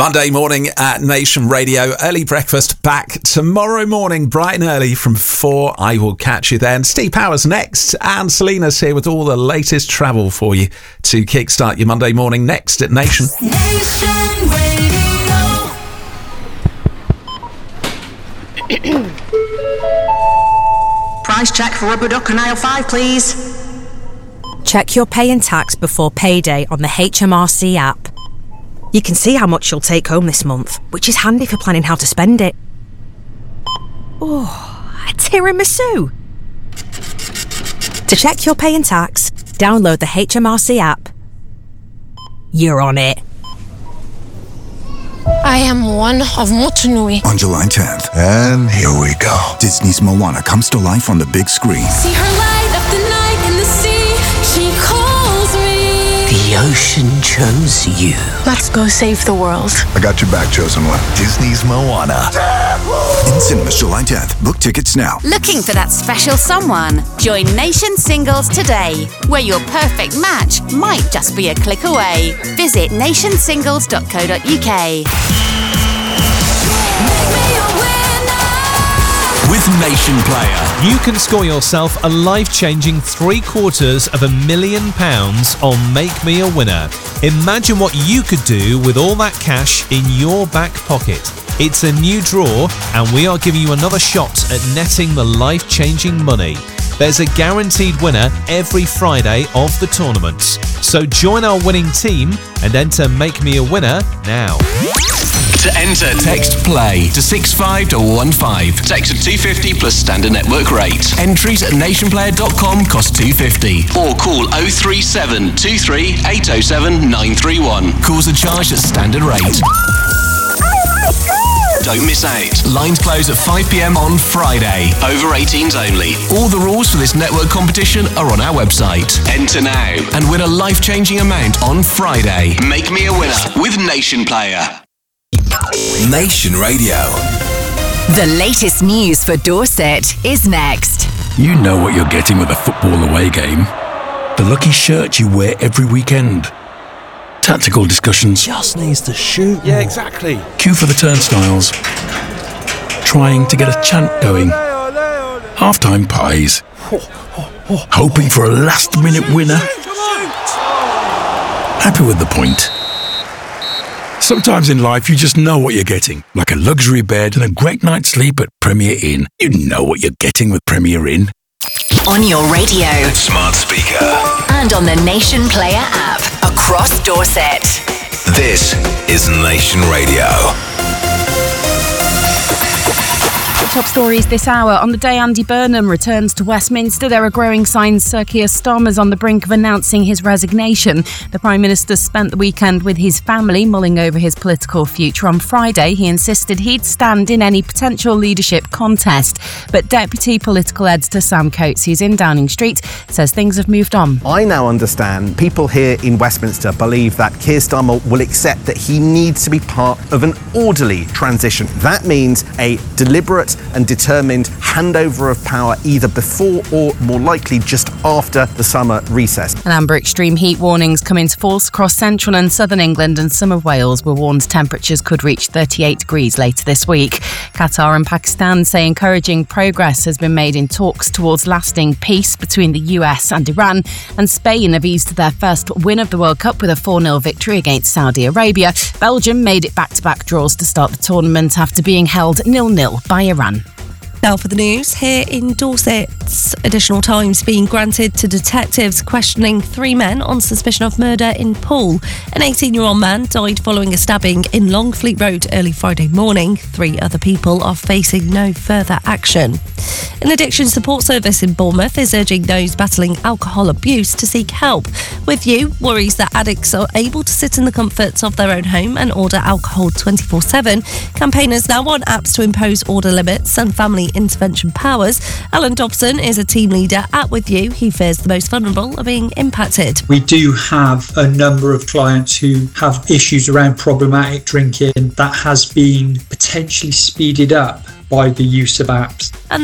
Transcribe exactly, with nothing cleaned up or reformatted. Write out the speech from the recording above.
Monday morning at Nation Radio. Early breakfast back tomorrow morning, bright and early from four. I will catch you then. Steve Powers next, and Selena's here with all the latest travel for you to kickstart your Monday morning next at Nation. Nation Radio. Price check for rubber duck on aisle five, please. Check your pay and tax before payday on the H M R C app. You can see how much you'll take home this month, which is handy for planning how to spend it. Oh, a tiramisu! To check your pay and tax, download the H M R C app. You're on it. I am one of Motunui. On July tenth. And here we go. Disney's Moana comes to life on the big screen. See her light up the night in the sea. She calls me. The ocean chose you. Let's go save the world. I got your back, chosen one. Disney's Moana. In cinemas July tenth. Book tickets now. Looking for that special someone? Join Nation Singles today, where your perfect match might just be a click away. Visit nation singles dot co dot uk. With Nation Player, you can score yourself a life-changing three quarters of a million pounds on Make Me a Winner. Imagine what you could do with all that cash in your back pocket. It's a new draw, and we are giving you another shot at netting the life-changing money. There's a guaranteed winner every Friday of the tournament. So join our winning team and enter Make Me a Winner now. To enter, text PLAY to six five one one five. Text at two fifty plus standard network rate. Entries at nation player dot com cost two fifty. Or call oh three seven two three eight oh seven nine three one. Calls are charged at standard rate. Don't miss out. Lines close at five p.m. on Friday. Over eighteens only. All the rules for this network competition are on our website. Enter now and win a life-changing amount on Friday. Make me a winner with Nation Player. Nation Radio. The latest news for Dorset is next. You know what you're getting with a football away game. The lucky shirt you wear every weekend. Tactical discussions. Just needs to shoot. Yeah, exactly. Queue for the turnstiles. Trying to get a chant going. Halftime pies. Hoping for a last-minute winner. Happy with the point. Sometimes in life you just know what you're getting. Like a luxury bed and a great night's sleep at Premier Inn. You know what you're getting with Premier Inn. On your radio, Smart speaker, and on the Nation Player app across Dorset. this is Nation Radio. Top stories this hour. On the day Andy Burnham returns to Westminster, there are growing signs Sir Keir Starmer's on the brink of announcing his resignation. The Prime Minister spent the weekend with his family mulling over his political future. On Friday, he insisted he'd stand in any potential leadership contest. But Deputy Political Editor Sam Coates, who's in Downing Street, says things have moved on. I now understand people here in Westminster believe that Keir Starmer will accept that he needs to be part of an orderly transition. That means a deliberate and determined handover of power either before or more likely just after the summer recess. An amber extreme heat warnings come into force across central and southern England, and some of Wales were warned temperatures could reach thirty-eight degrees later this week. Qatar and Pakistan say encouraging progress has been made in talks towards lasting peace between the U S and Iran, and Spain have eased their first win of the World Cup with a four nil victory against Saudi Arabia. Belgium made it back-to-back draws to start the tournament after being held nil nil by Iran. Now for the news, here in Dorset, additional time's being granted to detectives questioning three men on suspicion of murder in Poole. An eighteen-year-old man died following a stabbing in Longfleet Road early Friday morning. Three other people are facing no further action. An addiction support service in Bournemouth is urging those battling alcohol abuse to seek help. With You worries that addicts are able to sit in the comforts of their own home and order alcohol twenty-four seven. Campaigners now want apps to impose order limits and family intervention powers. Alan Dobson is a team leader at With You. He fears the most vulnerable are being impacted. We do have a number of clients who have issues around problematic drinking that has been potentially speeded up by the use of apps. And